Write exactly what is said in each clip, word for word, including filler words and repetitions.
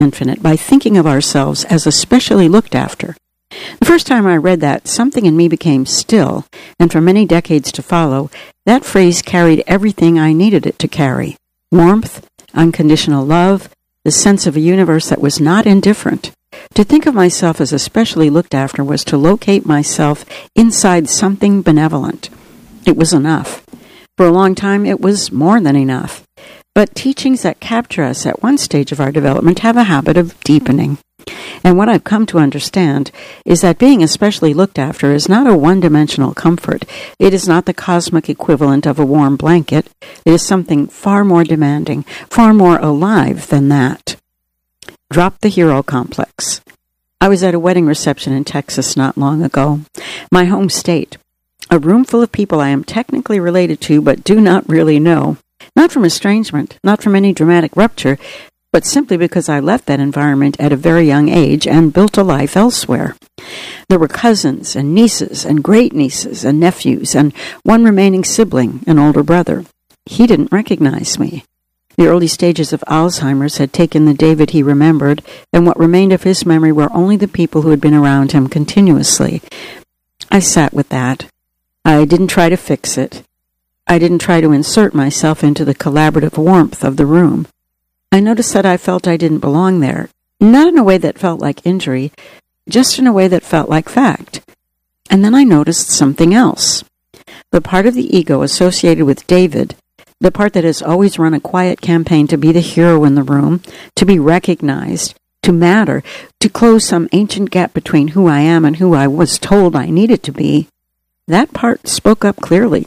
infinite by thinking of ourselves as especially looked after. The first time I read that, something in me became still, and for many decades to follow, that phrase carried everything I needed it to carry. Warmth, unconditional love, the sense of a universe that was not indifferent. To think of myself as especially looked after was to locate myself inside something benevolent. It was enough. For a long time, it was more than enough. But teachings that capture us at one stage of our development have a habit of deepening. And what I've come to understand is that being especially looked after is not a one-dimensional comfort. It is not the cosmic equivalent of a warm blanket. It is something far more demanding, far more alive than that. Drop the hero complex. I was at a wedding reception in Texas not long ago, my home state. A room full of people I am technically related to but do not really know. Not from estrangement, not from any dramatic rupture, but simply because I left that environment at a very young age and built a life elsewhere. There were cousins and nieces and great-nieces and nephews and one remaining sibling, an older brother. He didn't recognize me. The early stages of Alzheimer's had taken the David he remembered, and what remained of his memory were only the people who had been around him continuously. I sat with that. I didn't try to fix it. I didn't try to insert myself into the collaborative warmth of the room. I noticed that I felt I didn't belong there, not in a way that felt like injury, just in a way that felt like fact. And then I noticed something else. The part of the ego associated with David, the part that has always run a quiet campaign to be the hero in the room, to be recognized, to matter, to close some ancient gap between who I am and who I was told I needed to be, that part spoke up clearly.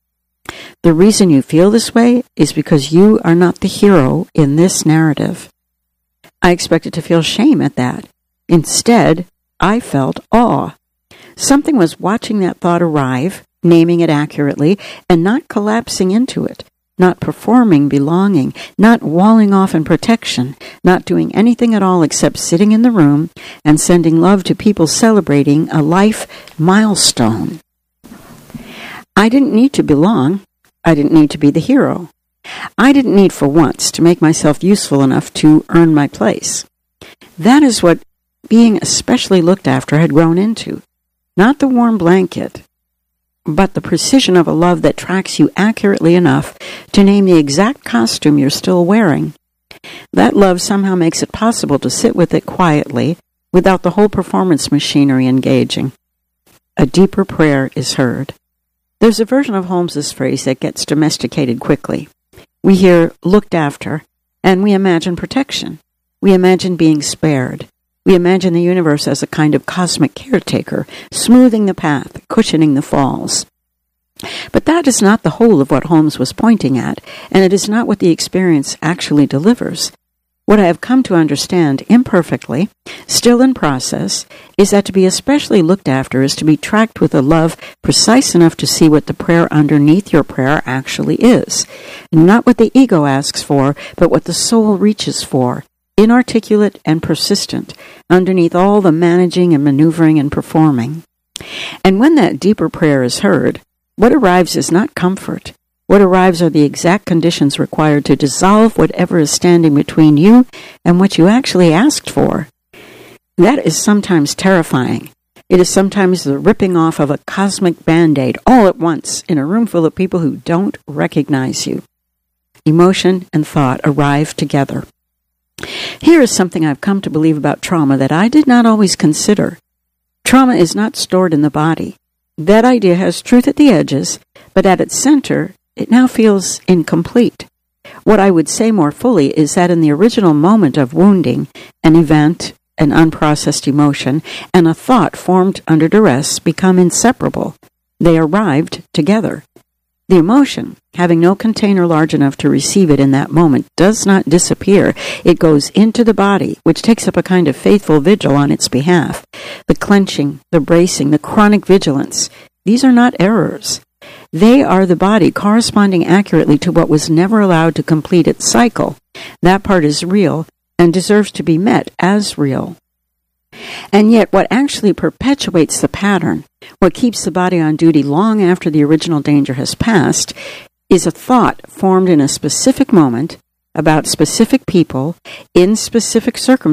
The reason you feel this way is because you are not the hero in this narrative. I expected to feel shame at that. Instead, I felt awe. Something was watching that thought arrive, naming it accurately, and not collapsing into it, not performing belonging, not walling off in protection, not doing anything at all except sitting in the room and sending love to people celebrating a life milestone. I didn't need to belong. I didn't need to be the hero. I didn't need for once to make myself useful enough to earn my place. That is what being especially looked after had grown into. Not the warm blanket, but the precision of a love that tracks you accurately enough to name the exact costume you're still wearing. That love somehow makes it possible to sit with it quietly without the whole performance machinery engaging. A deeper prayer is heard. There's a version of Holmes's phrase that gets domesticated quickly. We hear looked after, and we imagine protection. We imagine being spared. We imagine the universe as a kind of cosmic caretaker, smoothing the path, cushioning the falls. But that is not the whole of what Holmes was pointing at, and it is not what the experience actually delivers. What I have come to understand imperfectly, still in process, is that to be especially looked after is to be tracked with a love precise enough to see what the prayer underneath your prayer actually is. Not what the ego asks for, but what the soul reaches for, inarticulate and persistent, underneath all the managing and maneuvering and performing. And when that deeper prayer is heard, what arrives is not comfort. What arrives are the exact conditions required to dissolve whatever is standing between you and what you actually asked for. That is sometimes terrifying. It is sometimes the ripping off of a cosmic Band-Aid all at once in a room full of people who don't recognize you. Emotion and thought arrive together. Here is something I've come to believe about trauma that I did not always consider. Trauma is not stored in the body. That idea has truth at the edges, but at its center, it now feels incomplete. What I would say more fully is that in the original moment of wounding, an event, an unprocessed emotion, and a thought formed under duress become inseparable. They arrived together. The emotion, having no container large enough to receive it in that moment, does not disappear. It goes into the body, which takes up a kind of faithful vigil on its behalf. The clenching, the bracing, the chronic vigilance, these are not errors. They are the body corresponding accurately to what was never allowed to complete its cycle. That part is real and deserves to be met as real. And yet what actually perpetuates the pattern, what keeps the body on duty long after the original danger has passed, is a thought formed in a specific moment about specific people in specific circumstances